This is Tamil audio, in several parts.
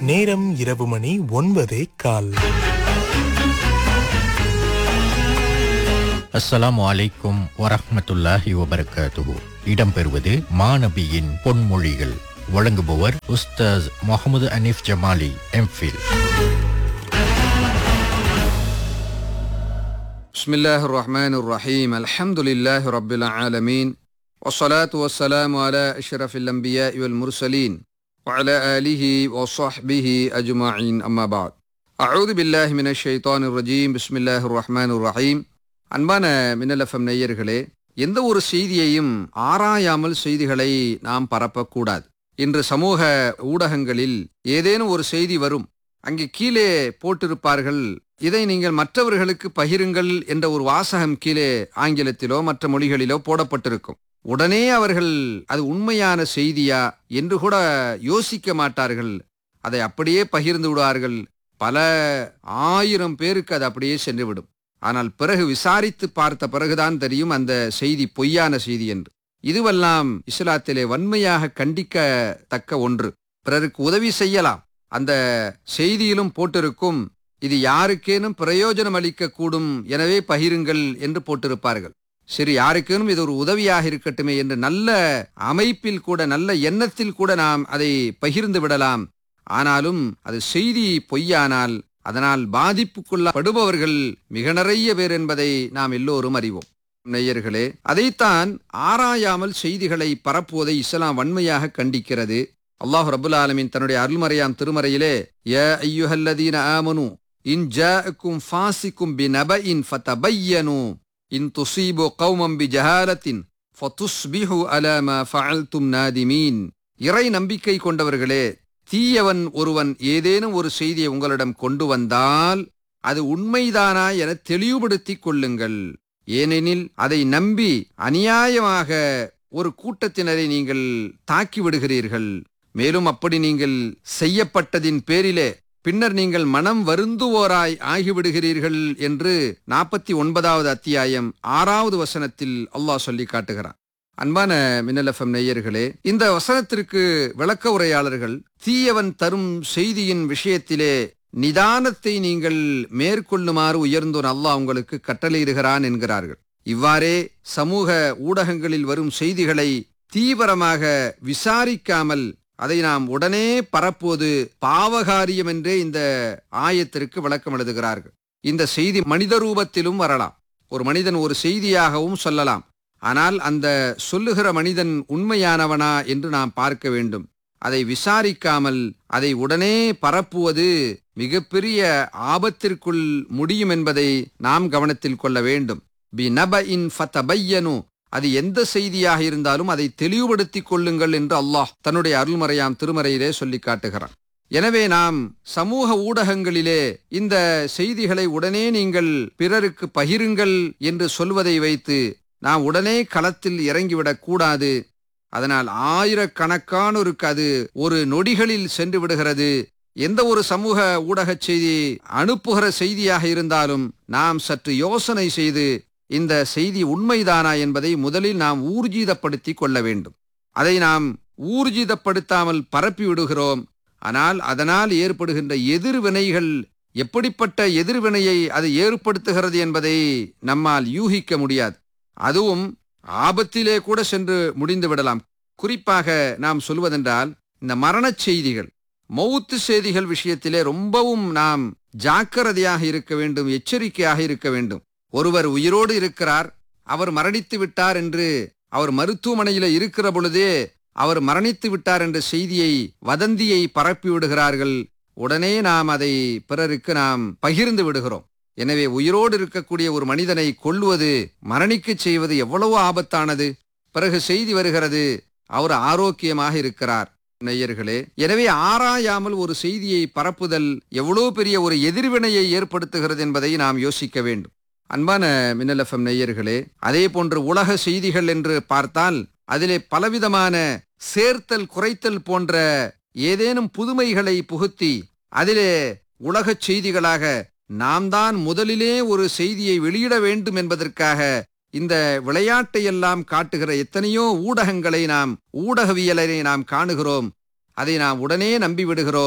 நேரம் இரவு மணி 9:15. அஸ்ஸலாமு அலைக்கும் வரஹ்மத்துல்லாஹி வபரகாத்துஹு. இடம்பெறுவது மாநபியின் பொன்மொழிகள். வழங்குபவர் உஸ்தாஸ் முகமது அனீஃப் ஜமாலி, எம்ஃபில். பிஸ்மில்லாஹிர் ரஹ்மானிர் ரஹீம். அல்ஹம்துலில்லாஹி ரப்பில் ஆலமீன். வஸ்ஸலாத்து வஸ்ஸலாமு அலா அஷ்ரஃபில் அன்பியாஇ வல் முர்சலீன் வ அலா ஆலிஹி வ ஸஹ்பிஹி அஜ்மஈன். அம்மா பஅத். அஊது பில்லாஹி மினஷ் ஷைத்தானிர் ரஜீம். பிஸ்மில்லாஹிர் ரஹ்மானிர் ரஹீம். அன்பான மின்னல் எஃப்எம் நேயர்களே, எந்த ஒரு செய்தியையும் ஆராயாமல் செய்திகளை நாம் பரப்பக்கூடாது. இன்று சமூக ஊடகங்களில் ஏதேனும் ஒரு செய்தி வரும், அங்கே கீழே போட்டிருப்பார்கள், இதை நீங்கள் மற்றவர்களுக்கு பகிருங்கள் என்ற ஒரு வாசகம் கீழே ஆங்கிலத்திலோ மற்ற மொழிகளிலோ போடப்பட்டிருக்கும். உடனே அவர்கள் அது உண்மையான செய்தியா என்று கூட யோசிக்க மாட்டார்கள். அதை அப்படியே பகிர்ந்து விடுவார்கள். பல ஆயிரம் பேருக்கு அது அப்படியே சென்றுவிடும். ஆனால் பிறகு விசாரித்து பார்த்த பிறகுதான் தெரியும் அந்த செய்தி பொய்யான செய்தி என்று. இதுவெல்லாம் இஸ்லாத்திலே வன்மையாக கண்டிக்கத்தக்க ஒன்று. பிறருக்கு உதவி செய்யலாம், அந்த செய்தியிலும் போட்டிருக்கும், இது யாருக்கேனும் பிரயோஜனம் அளிக்க கூடும், எனவே பகிருங்கள் என்று போட்டிருப்பார்கள். சரி, யாருக்கேனும் இது ஒரு உதவியாக இருக்கட்டுமே என்று நல்ல அமைப்பில் கூட, நல்ல எண்ணத்தில் கூட நாம் அதை பகிர்ந்து விடலாம். ஆனாலும் அது செய்தி பொய்யானால் அதனால் பாதிப்புக்குள்ளப்படுபவர்கள் மிக நிறைய பேர் என்பதை நாம் எல்லோரும் அறிவோம். நேயர்களே, அதைத்தான் ஆராயாமல் செய்திகளை பரப்புவதை இஸ்லாம் வன்மையாக கண்டிக்கிறது. அல்லாஹ் ரப்புல் ஆலமீன் தன்னுடைய அருள்மறையாம் திருமறையிலே, யா அய்யுஹல்லதீன ஆமனு இன் ஜாஅக்கும் ஃபாஸிக்கும் பினபஇன் ஃபதபய்யனு இன் துஸீபு கௌமம் பிஜஹாலத்தின் ஃபதுஸ்பிஹு அலா மா ஃபஅல்தும் நாதிமீன். இறை நம்பிக்கை கொண்டவர்களே, தீயவன் ஒருவன் ஏதேனும் ஒரு செய்தியை உங்களிடம் கொண்டு வந்தால் அது உண்மைதானா என தெளிவுபடுத்திக் கொள்ளுங்கள். ஏனெனில் அதை நம்பி அநியாயமாக ஒரு கூட்டத்தினரை நீங்கள் தாக்கி விடுகிறீர்கள். மேலும் அப்படி நீங்கள் செய்யப்பட்டதின் பேரிலே பின்னர் நீங்கள் மனம் வருந்துவோராய் ஆகிவிடுகிறீர்கள் என்று 49வது அத்தியாயம் 6வது வசனத்தில் அல்லாஹ் சொல்லி காட்டுகிறான். அன்பான மின்னல் எஃப்எம் நேயர்களே, இந்த வசனத்திற்கு விளக்க உரையாளர்கள் தீயவன் தரும் செய்தியின் விஷயத்திலே நிதானத்தை நீங்கள் மேற்கொள்ளுமாறு உயர்ந்தோன் அல்லாஹ் உங்களுக்கு கட்டளையிடுகிறான் என்கிறார்கள். இவ்வாறே சமூக ஊடகங்களில் வரும் செய்திகளை தீவிரமாக விசாரிக்காமல் அதை நாம் உடனே பரப்புவது பாவகாரியம் என்றே இந்த ஆயத்திற்கு விளக்கம் எழுதுகிறார்கள். இந்த செய்தி மனித ரூபத்திலும் வரலாம். ஒரு மனிதன் ஒரு செய்தியாகவும் சொல்லலாம். ஆனால் அந்த சொல்லுகிற மனிதன் உண்மையானவனா என்று நாம் பார்க்க வேண்டும். அதை விசாரிக்காமல் அதை உடனே பரப்புவது மிகப்பெரிய ஆபத்திற்குள் முடியும் என்பதை நாம் கவனத்தில் கொள்ள வேண்டும். பினபஇன் ஃபதபய்யனு, அது எந்த செய்தியாக இருந்தாலும் அதை தெளிவுபடுத்திக் கொள்ளுங்கள் என்று அல்லாஹ் தன்னுடைய அருள்மறையாம் திருமறையிலே சொல்லி காட்டுகிறான். எனவே நாம் சமூக ஊடகங்களிலே இந்த செய்திகளை உடனே நீங்கள் பிறருக்கு பகிருங்கள் என்று சொல்வதை வைத்து நாம் உடனே களத்தில் இறங்கிவிடக் கூடாது. அதனால் ஆயிரக்கணக்கானோருக்கு அது ஒரு நொடிகளில் சென்று விடுகிறது. எந்த ஒரு சமூக ஊடக செய்தி அனுப்புகிற செய்தியாக இருந்தாலும் நாம் சற்று யோசனை செய்து இந்த செய்தி உண்மைதானா என்பதை முதலில் நாம் ஊர்ஜிதப்படுத்தி கொள்ள வேண்டும். அதை நாம் ஊர்ஜிதப்படுத்தாமல் பரப்பி விடுகிறோம். ஆனால் அதனால் ஏற்படுகின்ற எதிர்வினைகள், எப்படிப்பட்ட எதிர்வினையை அது ஏற்படுத்துகிறது என்பதை நம்மால் யூகிக்க முடியாது. அதுவும் ஆபத்திலே கூட சென்று முடிந்து விடலாம். குறிப்பாக நாம் சொல்வதென்றால், இந்த மரணச் செய்திகள், மௌத்து செய்திகள் விஷயத்திலே ரொம்பவும் நாம் ஜாக்கிரதையாக இருக்க வேண்டும், எச்சரிக்கையாக இருக்க வேண்டும். ஒருவர் உயிரோடு இருக்கிறார், அவர் மரணித்து விட்டார் என்று அவர் மருத்துவமனையில் இருக்கிற பொழுதே அவர் மரணித்து விட்டார் என்ற செய்தியை, வதந்தியை பரப்பி விடுகிறார்கள். உடனே நாம் அதை பிறருக்கு நாம் பகிர்ந்து விடுகிறோம். எனவே உயிரோடு இருக்கக்கூடிய ஒரு மனிதனை கொல்வது, மரணிக்கச் செய்வது எவ்வளவு ஆபத்தானது. பிறகு செய்தி வருகிறது, அவர் ஆரோக்கியமாக இருக்கிறார். நேயர்களே, எனவே ஆராயாமல் ஒரு செய்தியை பரப்புதல் எவ்வளவு பெரிய ஒரு எதிர்வினையை ஏற்படுத்துகிறது என்பதை நாம் யோசிக்க வேண்டும். அன்பான மின்னல் எஃப்எம் நேயர்களே, அதே போன்று உலக செய்திகள் என்று பார்த்தால் அதிலே பலவிதமான சேர்த்தல் குறைத்தல் போன்ற ஏதேனும் புதுமைகளை புகுத்தி அதிலே உலகச் செய்திகளாக நாம் தான் முதலிலே ஒரு செய்தியை வெளியிட வேண்டும் என்பதற்காக இந்த விளையாட்டை எல்லாம் காட்டுகிற எத்தனையோ ஊடகங்களை நாம், ஊடகவியலை நாம் காணுகிறோம். அதை நாம் உடனே நம்பிவிடுகிறோம்.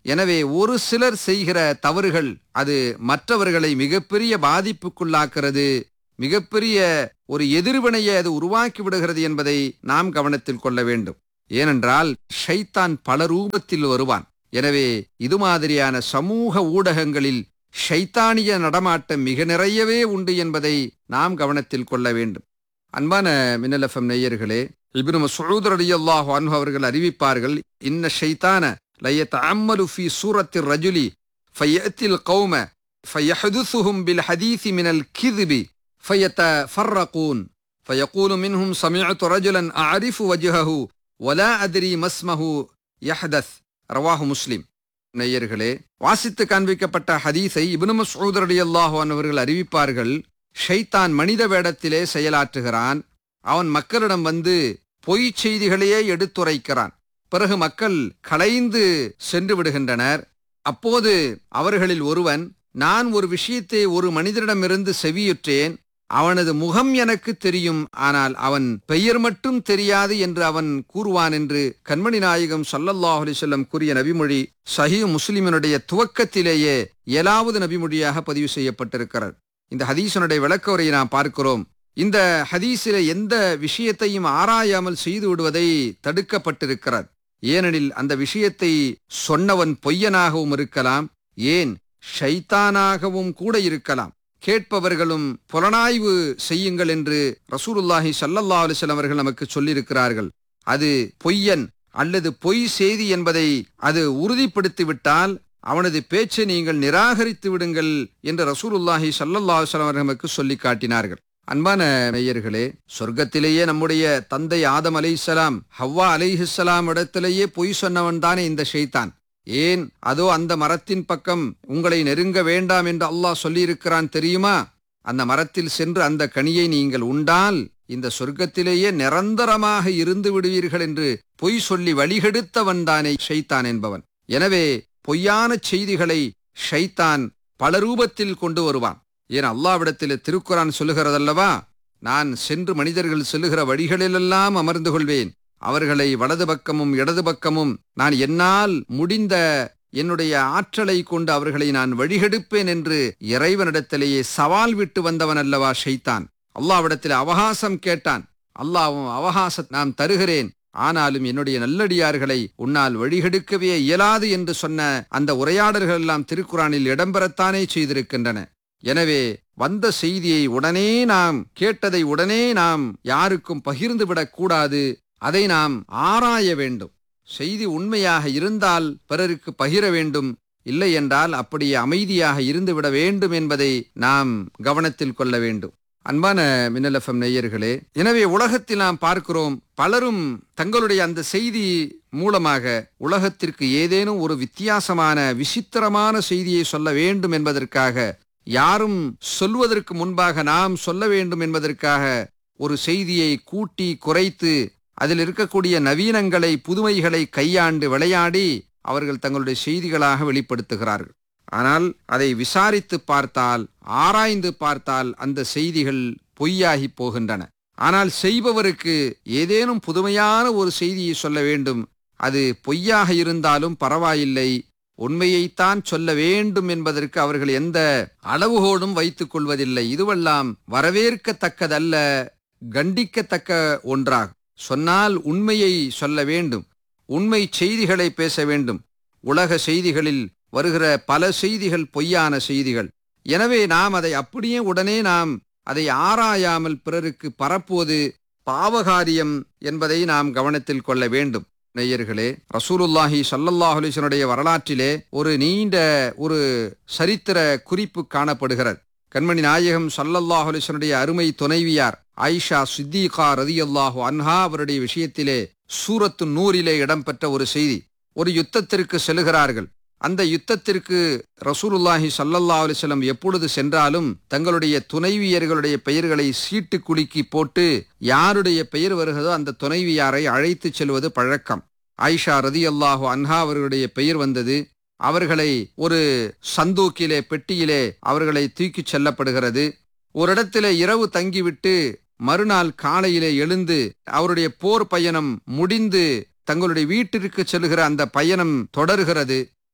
எனவே ஒரு சிலர் செய்கிற தவறுகள் அது மற்றவர்களை மிகப்பெரிய பாதிப்புக்குள்ளாக்குறது, மிகப்பெரிய ஒரு எதிர்வினையை அது உருவாக்கி விடுகிறது என்பதை நாம் கவனத்தில் கொள்ள வேண்டும். ஏனென்றால் ஷைத்தான் பல ரூபத்தில் வருவான். எனவே இது மாதிரியான சமூக ஊடகங்களில் ஷைத்தானிய நடமாட்டம் மிக நிறையவே உண்டு என்பதை நாம் கவனத்தில் கொள்ள வேண்டும். அன்பான மின்னல் எஃப்எம் நேயர்களே, இப்னு மஸ்ஊத் ரலியல்லாஹு அன்ஹு அவர்கள் அறிவிப்பார்கள், இன்ன ஷைத்தான லயதஅம்மலு ஃபீ சூரத்திர் ரஜுலி ஃபயத்தில் கௌம ஃபயஹதுசுஹும் பில் ஹதீஸி மினல் கிذபி ஃபயதஃபர்ரகூன் ஃபயகூலு மின்ஹும் சமிஅது ரஜுலன் அஅரிஃபு வஜ்ஹஹு வலா அத்ரி மஸ்மஹு யஹ்தஸ். ரவாஹு முஸ்லிம். நேயர்களே, வாசித்து காண்பிக்கப்பட்ட ஹதீஸை இப்னு மஸ்ஊத் ரலியல்லாஹு அன்ஹு அவர்கள் அறிவிப்பார்கள், ஷைத்தான் மனித வேடத்திலே செயலாற்றுகிறான். அவன் மக்களிடம் வந்து பொய் செய்திகளையே எடுத்துரைக்கிறான். பிறகு மக்கள் கலைந்து சென்று விடுகின்றனர். அப்போது அவர்களில் ஒருவன், நான் ஒரு விஷயத்தை ஒரு மனிதனிடமிருந்து செவியுற்றேன், அவனது முகம் எனக்கு தெரியும், ஆனால் அவன் பெயர் மட்டும் தெரியாது என்று அவன் கூறுவான் என்று கண்மணி நாயகம் ஸல்லல்லாஹு அலைஹி வஸல்லம் கூறிய நபிமொழி சஹீஹ் முஸ்லிமினுடைய துவக்கத்திலேயே 7வது நபிமொழியாக பதிவு செய்யப்பட்டிருக்கிறது. இந்த ஹதீஸனுடைய விளக்க உரையை நாம் பார்க்கிறோம். இந்த ஹதீஸில் எந்த விஷயத்தையும் ஆராயாமல் செய்து விடுவதை தடுக்கப்பட்டிருக்கிறார். ஏனெனில் அந்த விஷயத்தை சொன்னவன் பொய்யனாகவும் இருக்கலாம், ஏன் ஷைத்தானாகவும் கூட இருக்கலாம். கேட்பவர்களும் புலனாய்வு செய்யுங்கள் என்று ரசூலுல்லாஹி ஸல்லல்லாஹு அலைஹி வஸல்லம் அவர்கள் நமக்கு சொல்லியிருக்கிறார்கள். அது பொய்யன் அல்லது பொய் செய்தி என்பதை அது உறுதிப்படுத்திவிட்டால் அவனது பேச்சை நீங்கள் நிராகரித்து விடுங்கள் என்று ரசூலுல்லாஹி ஸல்லல்லாஹு அலைஹி வஸல்லம் அவர்கள் நமக்கு சொல்லி காட்டினார்கள். அன்பான நேயர்களே, சொர்க்கத்திலேயே நம்முடைய தந்தை ஆதம் அலைஹிஸ்ஸலாம், ஹவ்வா அலைஹிஸ்ஸலாம் இடத்திலேயே பொய் சொன்னவன் தானே இந்த ஷைத்தான். ஏன் அதோ அந்த மரத்தின் பக்கம் உங்களை நெருங்க வேண்டாம் என்று அல்லாஹ் சொல்லியிருக்கிறான் தெரியுமா? அந்த மரத்தில் சென்று அந்த கனியை நீங்கள் உண்டால் இந்த சொர்க்கத்திலேயே நிரந்தரமாக இருந்து விடுவீர்கள் என்று பொய் சொல்லி வழிகெடுத்தவன் தானே ஷைத்தான் என்பவன். எனவே பொய்யான செய்திகளை ஷைத்தான் பல ரூபத்தில் கொண்டு வருவான். ஏன் அல்லாஹ்விடத்தில் திருக்குர்ஆன் சொல்லுகிறதல்லவா, நான் சென்று மனிதர்கள் செல்லுகிற வழிகளிலெல்லாம் அமர்ந்து கொள்வேன், அவர்களை வலது பக்கமும் இடது பக்கமும் நான் என்னால் முடிந்த என்னுடைய ஆற்றலை கொண்டு அவர்களை நான் வழிகெடுப்பேன் என்று இறைவனிடத்திலேயே சவால் விட்டு வந்தவன் அல்லவா ஷைத்தான். அல்லாஹ்விடத்தில் அவகாசம் கேட்டான். அல்லாஹ்வும் அவகாசம் நான் தருகிறேன், ஆனாலும் என்னுடைய நல்லடியார்களை உன்னால் வழிகெடுக்கவே இயலாது என்று சொன்ன அந்த உரையாடல்கள் எல்லாம் திருக்குர்ஆனில் இடம்பெறத்தானே செய்திருக்கின்றன. எனவே வந்த செய்தியை உடனே நாம் கேட்டதை உடனே நாம் யாருக்கும் பகிர்ந்து விடக்கூடாது. அதை நாம் ஆராய வேண்டும். செய்தி உண்மையாக இருந்தால் பிறருக்கு பகிர வேண்டும், இல்லை என்றால் அப்படியே அமைதியாக இருந்துவிட வேண்டும் என்பதை நாம் கவனத்தில் கொள்ள வேண்டும். அன்பான மின்னல் எஃப்எம் நேயர்களே, எனவே உலகத்தில் நாம் பார்க்கிறோம், பலரும் தங்களுடைய அந்த செய்தி மூலமாக உலகத்திற்கு ஏதேனும் ஒரு வித்தியாசமான விசித்திரமான செய்தியை சொல்ல வேண்டும் என்பதற்காக, யாரும் சொல்வதற்கு முன்பாக நாம் சொல்ல வேண்டும் என்பதற்காக ஒரு செய்தியை கூட்டி குறைத்து அதில் இருக்கக்கூடிய நவீனங்களை புதுமைகளை கையாண்டு விளையாடி அவர்கள் தங்களுடைய செய்திகளாக வெளிப்படுத்துகிறார்கள். ஆனால் அதை விசாரித்து பார்த்தால், ஆராய்ந்து பார்த்தால் அந்த செய்திகள் பொய்யாகி போகின்றன. ஆனால் செய்பவருக்கு ஏதேனும் புதுமையான ஒரு செய்தியை சொல்ல வேண்டும், அது பொய்யாக இருந்தாலும் பரவாயில்லை, உண்மையைத்தான் சொல்ல வேண்டும் என்பதற்கு அவர்கள் எந்த அளவுகோடும் வைத்துக் கொள்வதில்லை. இதுவெல்லாம் வரவேற்கத்தக்கதல்ல, கண்டிக்கத்தக்க ஒன்றாகும். சொன்னால் உண்மையை சொல்ல வேண்டும், உண்மை செய்திகளை பேச வேண்டும். உலக செய்திகளில் வருகிற பல செய்திகள் பொய்யான செய்திகள். எனவே நாம் அதை அப்படியே உடனே நாம் அதை ஆராயாமல் பிறருக்கு பரப்புவது பாவகாரியம் என்பதை நாம் கவனத்தில் கொள்ள வேண்டும். நேயர்களே, ரசூலுல்லாஹி ஸல்லல்லாஹு அலைஹி வஸல்லம் வரலாற்றிலே ஒரு நீண்ட ஒரு சரித்திர குறிப்பு காணப்படுகிறது. கண்மணி நாயகம் ஸல்லல்லாஹு அலைஹி வஸல்லம் அருமை துணைவியார் ஆயிஷா சித்திகா ரலியல்லாஹு அன்ஹா அவருடைய விஷயத்திலே சூரத்து நூரிலே இடம்பெற்ற ஒரு செய்தி. ஒரு யுத்தத்திற்கு செல்கிறார்கள். அந்த யுத்தத்திற்கு ரசூலுல்லாஹி ஸல்லல்லாஹு அலைஹி வஸல்லம் எப்பொழுது சென்றாலும் தங்களுடைய துணைவியர்களுடைய பெயர்களை சீட்டு குலுக்கி போட்டு யாருடைய பெயர் வருகிறதோ அந்த துணைவியாரை அழைத்து செல்வது பழக்கம். ஆயிஷா ரலியல்லாஹு அன்ஹா அவர்களுடைய பெயர் வந்தது. அவர்களை ஒரு சந்தூக்கிலே, பெட்டியிலே அவர்களை தூக்கிச் செல்லப்படுகிறது. ஒரு இடத்திலே இரவு தங்கிவிட்டு மறுநாள் காலையிலே எழுந்து அவருடைய போர் பயணம் முடிந்து தங்களுடைய வீட்டிற்கு செல்கிற அந்த பயணம் தொடர்கிறது.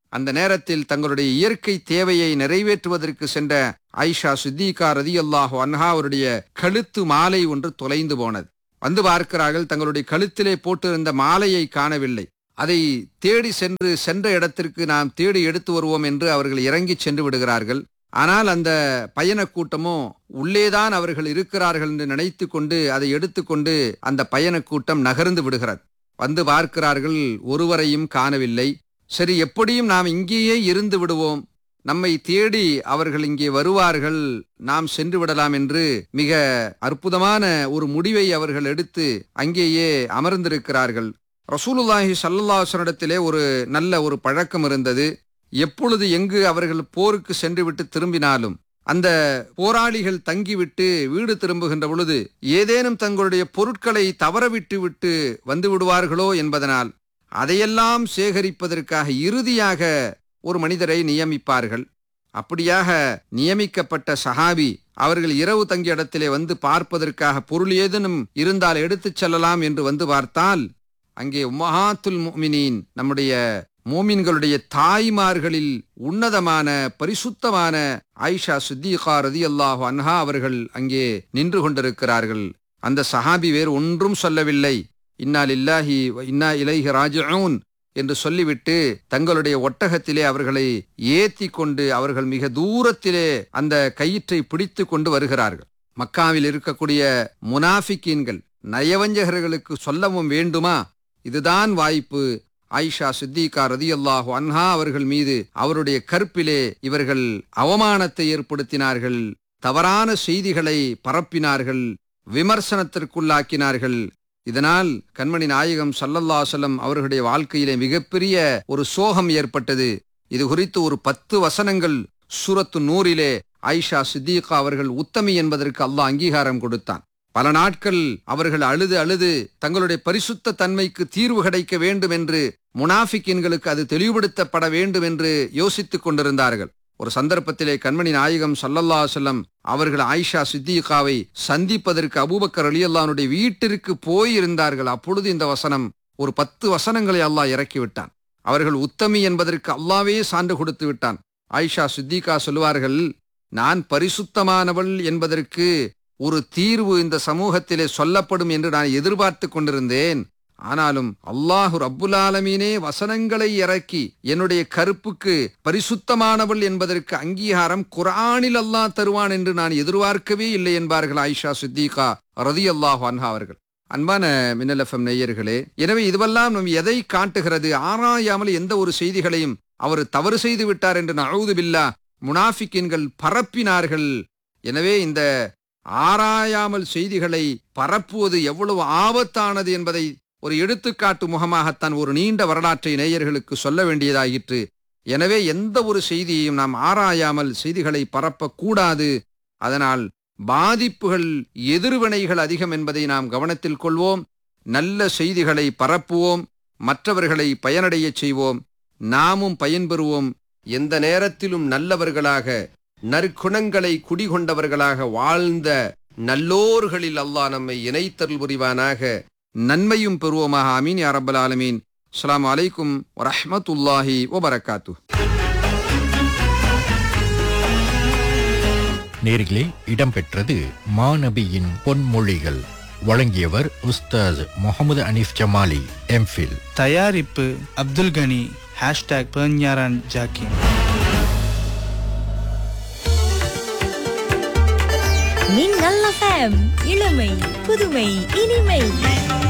அந்த நேரத்தில் தங்களுடைய இயற்கை தேவையை நிறைவேற்றுவதற்கு சென்ற ஆயிஷா சித்திகா ரலியல்லாஹு அன்ஹா அவருடைய கழுத்து மாலை ஒன்று தொலைந்து போனது. வந்து பார்க்கிறார்கள், தங்களுடைய கழுத்திலே போட்டிருந்த மாலையை காணவில்லை. அதை தேடி சென்ற இடத்திற்கு நாம் தேடி எடுத்து வருவோம் என்று அவர்கள் இறங்கி சென்று விடுகிறார்கள். ஆனால் அந்த பயண கூட்டமோ உள்ளேதான் அவர்கள் இருக்கிறார்கள் என்று நினைத்து கொண்டு அதை எடுத்துக்கொண்டு அந்த பயண கூட்டம் நகர்ந்து விடுகிறது. வந்து பார்க்கிறார்கள், ஒருவரையும் காணவில்லை. சரி, எப்படியும் நாம் இங்கேயே இருந்து விடுவோம், நம்மை தேடி அவர்கள் இங்கே வருவார்கள், நாம் சென்று விடலாம் என்று மிக அற்புதமான ஒரு முடிவை அவர்கள் எடுத்து அங்கேயே அமர்ந்திருக்கிறார்கள். ரசூலுல்லாஹி ஸல்லல்லாஹு அலைஹி வஸல்லம் ஒரு நல்ல ஒரு பழக்கம் இருந்தது. எப்பொழுது எங்கு அவர்கள் போருக்கு சென்று விட்டு திரும்பினாலும் அந்த போராளிகள் தங்கிவிட்டு வீடு திரும்புகின்ற பொழுது ஏதேனும் தங்களுடைய பொருட்களை தவறவிட்டு விட்டு வந்து விடுவார்களோ என்பதனால் அதையெல்லாம் சேகரிப்பதற்காக இறுதியாக ஒரு மனிதரை நியமிப்பார்கள். அப்படியாக நியமிக்கப்பட்ட சஹாபி அவர்கள் இரவு தங்கிய இடத்திலே வந்து பார்ப்பதற்காக பொருள் ஏதேனும் இருந்தால் எடுத்துச் செல்லலாம் என்று வந்து பார்த்தால் அங்கே உம்மஹாத்துல் முஃமினீன், நம்முடைய மோமின்களுடைய தாய்மார்களில் உன்னதமான பரிசுத்தமான ஆயிஷா சித்திகா ரலியல்லாஹு அன்ஹா அவர்கள் அங்கே நின்று கொண்டிருக்கிறார்கள். அந்த சஹாபி வேறு ஒன்றும் சொல்லவில்லை, இன்னா லில்லாஹி வ இன்னா இலைஹி ராஜிஊன் என்று சொல்லிவிட்டு தங்களுடைய ஒட்டகத்திலே அவர்களை ஏத்தி கொண்டு அவர்கள் மிக தூரத்திலே அந்த கயிற்றை பிடித்து கொண்டு வருகிறார்கள். மக்காவில் இருக்கக்கூடிய முனாஃபிக்கீன்கள், நயவஞ்சகர்களுக்கு சொல்லவும் வேண்டுமா, இதுதான் வாய்ப்பு. ஆயிஷா சித்திகா ரலியல்லாஹு அன்ஹா அவர்கள் மீது அவருடைய கற்பிலே இவர்கள் அவமானத்தை ஏற்படுத்தினார்கள், தவறான செய்திகளை பரப்பினார்கள், விமர்சனத்திற்குள்ளாக்கினார்கள். இதனால் கண்மணி நாயகம் ஸல்லல்லாஹு அலைஹி வஸல்லம் அவர்களுடைய வாழ்க்கையிலே மிகப்பெரிய ஒரு சோகம் ஏற்பட்டது. இது குறித்து ஒரு 10 வசனங்கள் சூரத்து நூரிலே ஆயிஷா சித்திகா அவர்கள் உத்தமி என்பதற்கு அல்லாஹ் அங்கீகாரம் கொடுத்தான். பல நாட்கள் அவர்கள் அழுது தங்களுடைய பரிசுத்த தன்மைக்கு தீர்வு கிடைக்க வேண்டும் என்று, முனாஃபிக்கின்களுக்கு அது தெளிவுபடுத்தப்பட வேண்டும் என்று யோசித்துக் கொண்டிருந்தார்கள். ஒரு சந்தர்ப்பத்திலே கண்மணி நாயகம் ஸல்லல்லாஹு அலைஹி வஸல்லம் அவர்கள் ஆயிஷா சித்திகாவை சந்திப்பதற்கு அபூபக்கர் ரலியல்லாஹு அன்ஹுடைய வீட்டிற்கு போயிருந்தார்கள். அப்பொழுது இந்த வசனம், ஒரு 10 வசனங்களை அல்லாஹ் இறக்கிவிட்டான். அவர்கள் உத்தமி என்பதற்கு அல்லாஹ்வே சான்று கொடுத்து விட்டான். ஆயிஷா சித்திகா சொல்லுவார்கள், நான் பரிசுத்தமானவள் என்பதற்கு ஒரு தீர்வு இந்த சமூகத்திலே சொல்லப்படும் என்று நான் எதிர்பார்த்து கொண்டிருந்தேன். ஆனாலும் அல்லாஹு ரப்புல் ஆலமீனே வசனங்களை இறக்கி என்னுடைய கருப்புக்கு பரிசுத்தமானவள் என்பதற்கு அங்கீகாரம் குர்ஆனில் அல்லாஹ் தருவான் என்று நான் எதிர்பார்க்கவே இல்லை என்பார்கள் ஆயிஷா சித்திகா ரலியல்லாஹு அன்ஹா அவர்கள். அன்பான மின்னல் எஃப்எம் நேயர்களே, எனவே இதுவெல்லாம் நம் எதை காட்டுகிறது? ஆராயாமல் எந்த ஒரு செய்திகளையும் அவர் தவறு செய்து விட்டார் என்று நஊது பில்லாஹ் முனாஃபிக்கீன்கள் பரப்பினார்கள். எனவே இந்த ஆராயாமல் செய்திகளை பரப்புவது எவ்வளவு ஆபத்தானது என்பதை ஒரு எடுத்துக்காட்டு முகமாகத்தான் ஒரு நீண்ட வரலாற்றை நேயர்களுக்கு சொல்ல வேண்டியதாயிற்று. எனவே எந்த ஒரு செய்தியையும் நாம் ஆராயாமல் செய்திகளை பரப்பக்கூடாது. அதனால் பாதிப்புகள், எதிர்வினைகள் அதிகம் என்பதை நாம் கவனத்தில் கொள்வோம். நல்ல செய்திகளை பரப்புவோம், மற்றவர்களை பயனடைய செய்வோம், நாமும் பயன்பெறுவோம். எந்த நேரத்திலும் நல்லவர்களாக, நற்குணங்களை குடிகொண்டவர்களாக வாழ்ந்த நல்லோர்களில் அல்லாஹ் நம்மை இணைத்தருள் புரிவானாக. நன்மையும் பெறுவோமாக. ஆமீன் யா ரப்பல் ஆலமீன். அஸ்ஸலாமு அலைக்கும் வரஹ்மத்துல்லாஹி வபரகாத்துஹு. நேர்களே, இடம்பெற்றது மாநபியின் பொன்மொழிகள். வழங்கியவர் உஸ்தாஸ் முகமது அனீஃப் ஜமாலி, எம்ஃபில். தயாரிப்பு அப்துல் கனி. #பெர்ஞாரான் ஜாக்கி. மின்னல் எஃப்எம், இளமை புதுமை இனிமை.